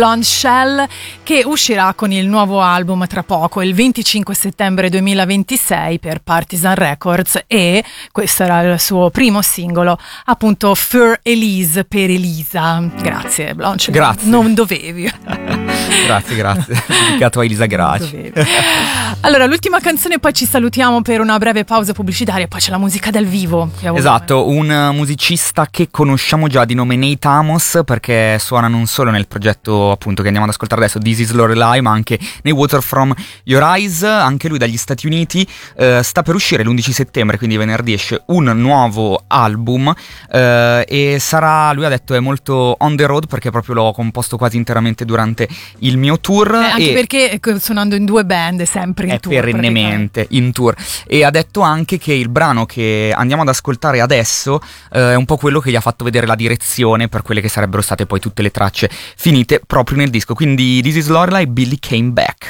Blonde Shell, che uscirà con il nuovo album tra poco, il 25 settembre 2026 per Partisan Records, e questo era il suo primo singolo, appunto For Elise, per Elisa. Grazie Blonde Shell. Grazie. Non dovevi. Grazie. Dedicato a Elisa Graci. Allora, l'ultima canzone, poi ci salutiamo per una breve pausa pubblicitaria, poi c'è la musica dal vivo. Esatto, un musicista che conosciamo già di nome Nate Amos, perché suona non solo nel progetto appunto che andiamo ad ascoltare adesso, This Is Lorelai, ma anche nei Water From Your Eyes. Anche lui dagli Stati Uniti, sta per uscire l'11 settembre, quindi venerdì esce un nuovo album, e sarà, lui ha detto, è molto on the road, perché proprio l'ho composto quasi interamente durante il mio tour, anche perché suonando in due band, sempre in tour, perennemente in tour. E ha detto anche che il brano che andiamo ad ascoltare adesso è un po' quello che gli ha fatto vedere la direzione per quelle che sarebbero state poi tutte le tracce finite proprio nel disco. Quindi This Is Lorelai, Billy Came Back.